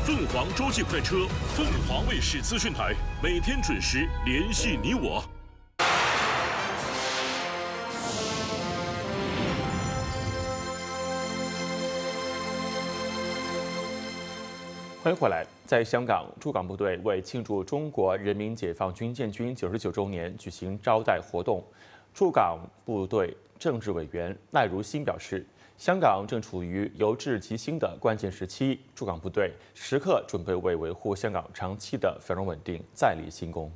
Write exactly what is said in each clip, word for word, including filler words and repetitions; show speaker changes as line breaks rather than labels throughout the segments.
凤凰洲际快车，凤凰卫视资讯台，每天准时联系你我。
欢迎回来。在香港，驻港部队为庆祝中国人民解放军建军九十九周年举行招待活动。驻港部队政治委员赖如新表示，香港正处于由治及兴的关键时期，驻港部队时刻准备为维护香港长期的繁荣稳定再立新功。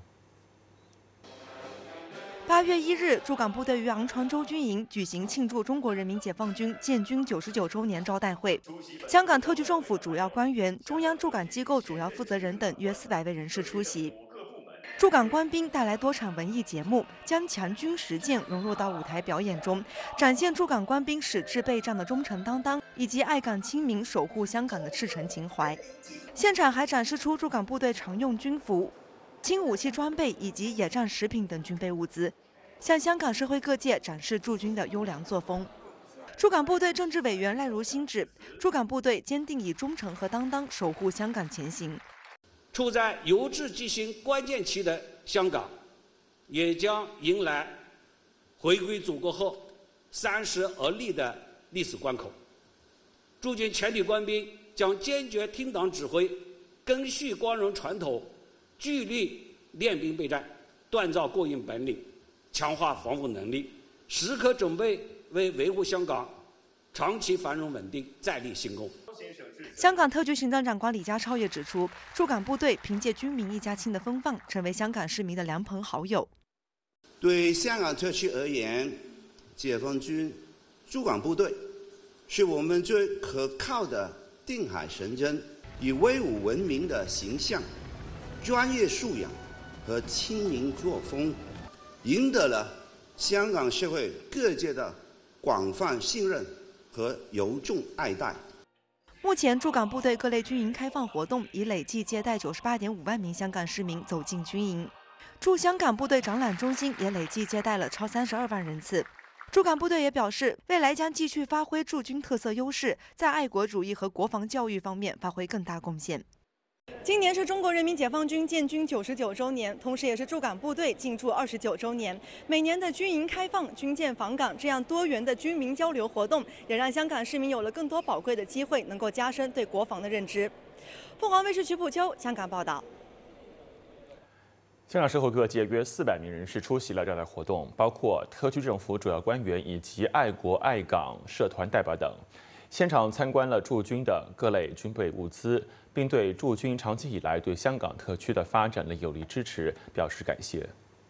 八月一日，驻港部队于昂船洲军营举行庆祝中国人民解放军建军九十九周年招待会，香港特区政府主要官员、中央驻港机构主要负责人等约四百位人士出席。驻港官兵带来多场文艺节目，将强军实践融入到舞台表演中，展现驻港官兵矢志备战的忠诚担当，以及爱港亲民、守护香港的赤诚情怀。现场还展示出驻港部队常用军服、轻武器装备以及野战食品等军备物资，向香港社会各界展示驻军的优良作风。驻港部队政治委员赖如新指，驻港部队坚定以忠诚和担当守护香港前行。
处在由治及兴关键期的香港，也将迎来回归祖国后三十而立的历史关口。驻军全体官兵将坚决听党指挥，根续光荣传统，聚力练兵备战，锻造过硬本领，强化防护能力，时刻准备为维护香港长期繁荣稳定再立新功。
香港特区行政长官李家超也指出，驻港部队凭借军民一家亲的风范，成为香港市民的良朋好友。
对香港特区而言，解放军驻港部队是我们最可靠的定海神针，以威武闻名的形象、专业素养和亲民作风，赢得了香港社会各界的广泛信任和由衷爱戴。
目前，驻港部队各类军营开放活动已累计接待九十八点五万名香港市民走进军营。驻香港部队展览中心也累计接待了超三十二万人次。驻港部队也表示，未来将继续发挥驻军特色优势，在爱国主义和国防教育方面发挥更大贡献。今年是中国人民解放军建军九十九周年，同时也是驻港部队进驻二十九周年。每年的军营开放、军舰访港这样多元的军民交流活动，也让香港市民有了更多宝贵的机会，能够加深对国防的认知。凤凰卫视曲普秋香港报道。
香港社会各界约四百名人士出席了招待活动，包括特区政府主要官员以及爱国爱港社团代表等。现场参观了驻军的各类军备物资，并对驻军长期以来对香港特區的發展的有力支持表示感謝。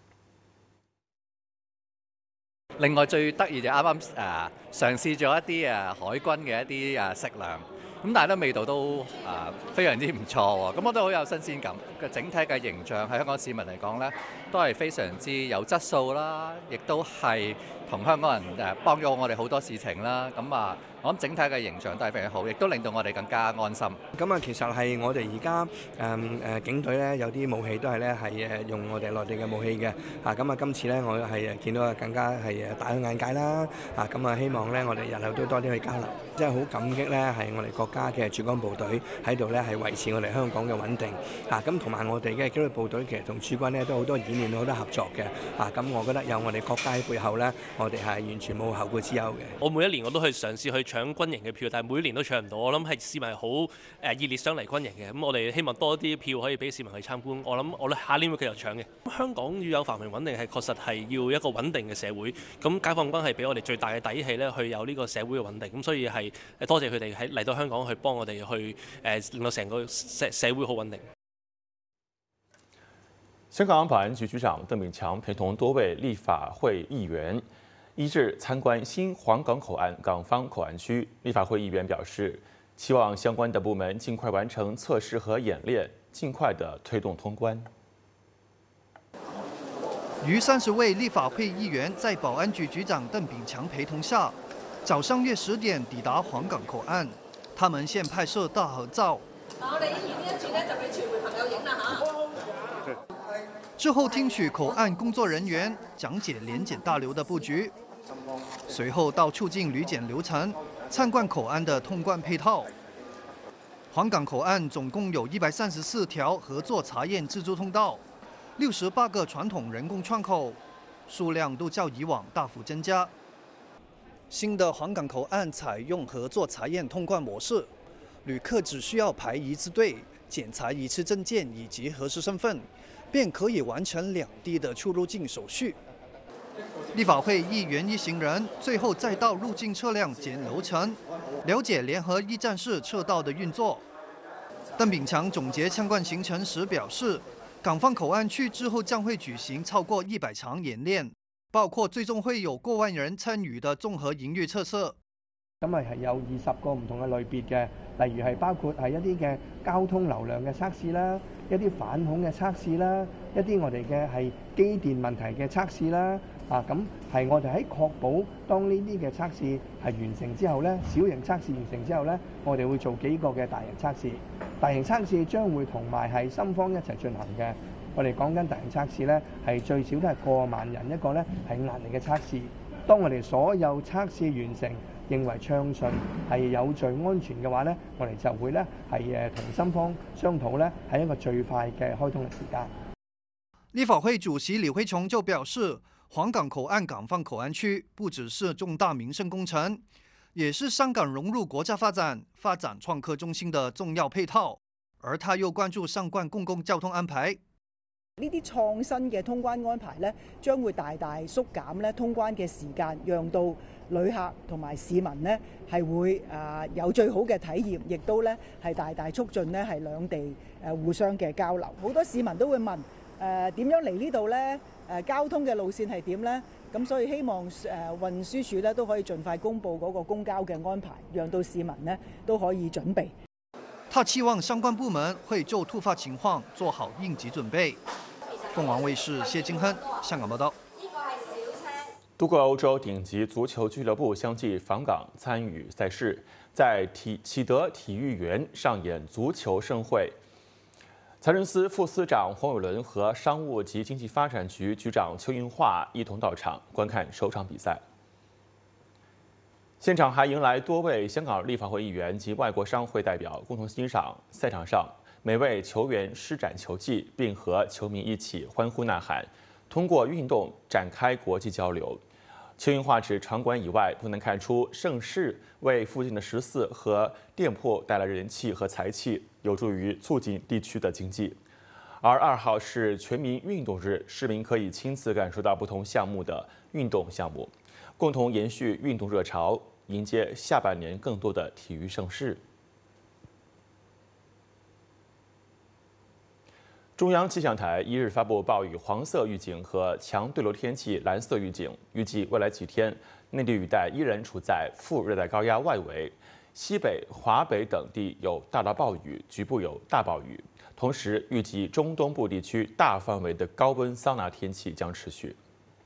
另外最得意就啱啱誒嘗試咗一啲誒海軍嘅一啲誒食糧，咁但係咧味道都誒非常之唔錯喎，咁我都好有新鮮感。嘅整體嘅形象喺香港市民嚟講咧，都係非常之有質素啦，亦都係同香港人誒幫咗我哋好多事情啦，咁啊。我諗整體嘅形象都係非常好，亦都令到我哋更加安心。
咁啊，其實係我哋而家誒誒警隊咧有啲武器都係咧係誒用我哋內地嘅武器嘅。啊，咁啊今次咧我係誒見到更加係誒大開眼界啦。啊，咁啊希望咧我哋日後都多啲去交流。真係好感激咧係我哋國家嘅駐港部隊喺度咧係維持我哋香港嘅穩定。啊，咁同埋我哋嘅紀律部隊其實同駐軍咧都好多演練好多合作嘅。啊，咁我覺得有我哋國家喺背後咧，我哋係完全冇後顧之憂嘅。
我每一年我都去嘗試去搶軍營嘅票，但係每年都搶唔到。我諗係市民好誒熱烈想嚟軍營嘅，咁我哋希望多啲票可以俾市民去參觀。我諗我哋下年會繼續搶嘅。香港要有繁榮穩定係確實係要一個穩定嘅社會。咁解放軍係俾我哋最大嘅底氣咧，去有呢個社會嘅穩定。咁所以係多謝佢哋喺嚟到香港去幫我哋去誒令到成個社社會好穩定。
香港保安局局長鄧炳強陪同多位立法會議員一致參觀新皇崗口岸港方口岸區。立法會議員表示，期望相關的部門盡快完成測試和演練，盡快的推動通關。
逾三十位立法會議員在保安局局長鄧炳強陪同下，早上約十點抵達皇崗口岸。他們先拍攝大合照。
我哋演呢一轉咧，就俾傳媒朋友影啦嚇。
之後聽取口岸工作人員講解聯檢大樓的佈局，隨後到出境旅檢流程，參觀口岸的通關配套。 黄港口岸总共有一百三十四条合作查验自助通道，六十八个传统人工窗口，数量都较以往大幅增加。新的黄港口岸采用合作查验通关模式，旅客只需要排一次队，检查一次证件以及核实身份，便可以完成两地的出入境手续。立法会议员一行人最后再到入境测量检楼层，了解联合一站式测道的运作。邓炳强总结相关行程时表示，港方口岸区之后将会舉行超過一百場演練，包括最終會有過萬人參與的綜合營運測試。
咁啊係有二十個唔同嘅類別嘅，例如係包括係一啲嘅交通流量嘅測試啦，一啲反恐嘅測試啦，一啲我哋嘅係機電問題嘅測試啦。啊，咁係我哋喺確保當呢啲嘅測試係完成之後咧，小型測試完成之後咧，我哋會做幾個嘅大型測試。大型測試將會同埋係深方一齊進行嘅。我哋講緊大型測試咧，係最少都係過萬人一個咧係壓力嘅測試。當我哋所有測試完成，認為暢順係有序安全嘅話咧，我哋就會咧係誒同深方商討咧係一個最快嘅開通嘅時間。
立法會主席李慧瓊就表示，黃港口岸港方口岸區不只是重大民生工程，也是香港融入國家發展、發展創科中心的重要配套。而他又關注相關公共交通安排。
呢啲創新嘅通關安排咧，將會大大縮減咧通關嘅時間，讓到旅客同埋市民咧係會誒有最好嘅體驗，亦都咧係大大促進咧係兩地誒互相嘅交流。好多市民都會問誒點樣嚟呢度咧？誒交通嘅路線係點咧？咁所以希望誒運輸署咧都可以盡快公布嗰個公交嘅安排，讓到市民咧都可以準備。
他期望相關部門會就突發情況做好應急準備。鳳凰衛視謝金亨香港報道。
多個歐洲頂級足球俱樂部相繼訪港參與賽事，在體啟德體育園上演足球盛會。財政司副司長黃偉綸和商務及經濟發展局局長邱應華一同到場觀看首場比賽。現場還迎來多位香港立法會議員及外國商會代表共同欣賞賽場上每位球員施展球技，並和球迷一起歡呼吶喊，通過運動展開國際交流。邱應華指場館以外都能看出盛事為附近的食肆和店鋪帶來人氣和財氣，有助於促進地區的經濟。而二號是全民運動日，市民可以親自感受到不同項目的運動項目，共同延續運動熱潮，迎接下半年更多的體育盛事。中央氣象台一日發布暴雨黃色預警和強對流天氣藍色預警，預計未來幾天內地雨帶依然處在副熱帶高壓外圍，西北、華北等地有大到暴雨，局部有大暴雨。同時，預計中東部地區大範圍的高溫桑拿天氣將持續。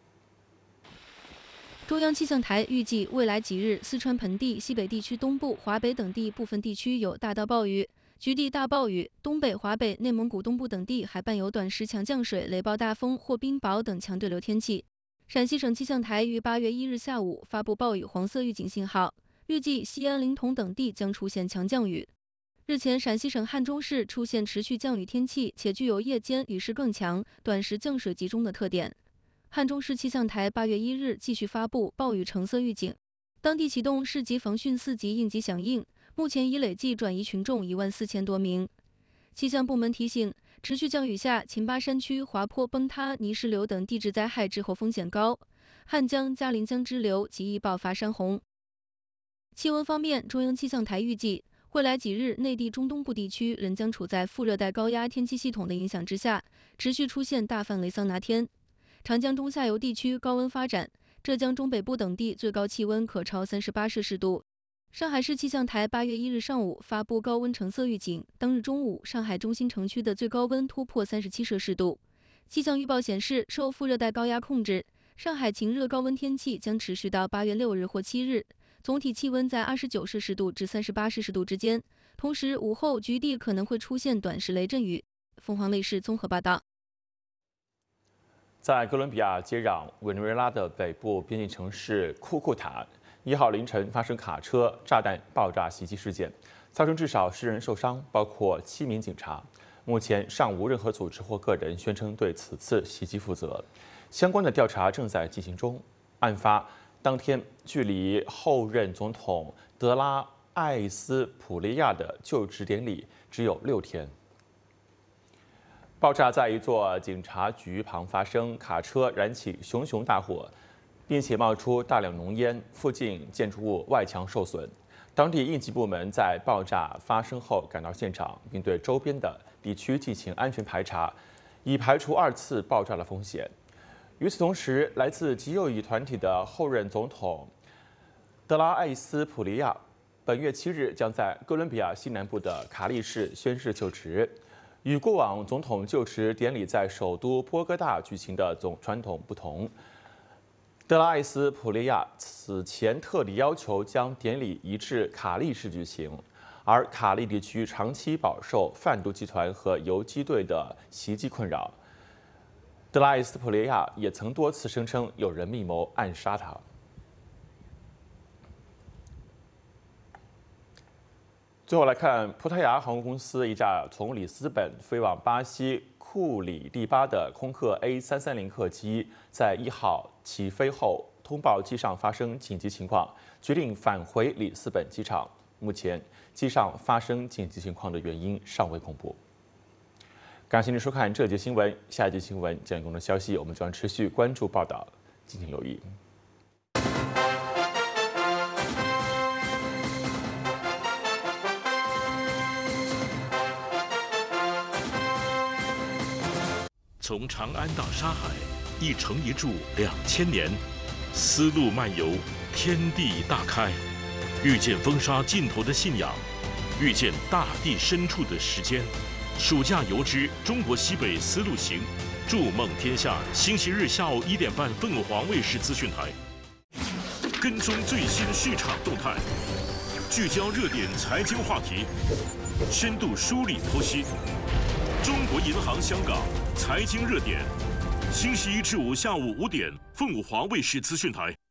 中央氣象台預計未來幾日，四川盆地、西北地區東部、華北等地部分地區有大到暴雨。局地大暴雨，東北、華北、內蒙古東部等地還伴有短時強降水、雷暴大風或冰雹等強對流天氣。陝西省氣象台於八月一日下午發布暴雨黃色預警信號，預計西安、臨潼等地將出現強降雨。日前，陝西省漢中市出現持續降雨天氣，且具有夜間雨勢更強、短時降水集中的特點。漢中市氣象台八月一日繼續發布暴雨橙色預警，當地啟動市級防汛四級應急響應。目前已累計轉移群眾一萬四千多名。氣象部門提醒，持續降雨下，秦巴山區滑坡崩塌、泥石流等地質災害滯後風險高，漢江、嘉陵江支流極易爆發山洪。氣溫方面，中央氣象台預計，未來幾日內地中東部地區仍將處在副熱帶高壓天氣系統的影響之下，持續出現大範圍桑拿天。長江中下游地區高溫發展，浙江中北部等地最高氣溫可超三十八攝氏度。上海市氣象台八月一日上午發布高溫橙色預警，當日中午，上海中心城區的最高溫突破三十七攝氏度。氣象預報顯示，受副熱帶高壓控制，上海晴熱高溫天氣將持續到八月六日或七日，總體氣溫在二十九攝氏度至三十八攝氏度之間。同時，午後局地可能會出現短時雷陣雨。鳳凰衛視綜合報道。
在哥倫比亞接壤委內瑞拉的北部邊境城市庫庫塔，一號凌晨發生卡車炸彈爆炸襲擊事件， 造成至少十人受伤，包括七名警察。目前尚无任何组织或个人宣称对此次袭击负责，相关的调查正在进行中。案发当天，距离后任总统德拉艾斯普利亚的就职典礼只有六天。爆炸在一座警察局旁发生，卡车燃起熊熊大火，并且冒出大量浓烟，附近建筑物外墙受损。当地应急部门在爆炸发生后赶到现场，并对周边的地区进行安全排查，以排除二次爆炸的风险。与此同时，来自极右翼团体的后任总统德拉艾斯普利亚本月七日将在哥伦比亚西南部的卡利市宣誓就职。与过往总统就职典礼在首都波哥大举行的总传统不同，德拉艾斯普利亚此前特地要求将典礼移至卡利市举行，而卡利地区长期饱受贩毒集团和游击队的袭击困扰。德拉艾斯普利亚也曾多次声称有人密谋暗杀他。最后来看，葡萄牙航空公司一架从里斯本飞往巴西库里蒂巴的空客 A 三三零客机，在一号起飞后通报机上发生紧急情况，决定返回里斯本机场。目前，机上发生紧急情况的原因尚未公布。感谢您收看这节新闻，下一节新闻将有更多消息，我们将持续关注报道，敬请留意。
从长安到沙海，一城一柱两千年，丝路漫游，天地大开，遇见风沙尽头的信仰，遇见大地深处的时间。暑假游之中国西北丝路行，筑梦天下。星期日下午一点半，凤凰卫视资讯台，跟踪最新市场动态，聚焦热点财经话题，深度梳理剖析。中国银行香港财经热点，星期一至五下午五点，凤凰卫视资讯台。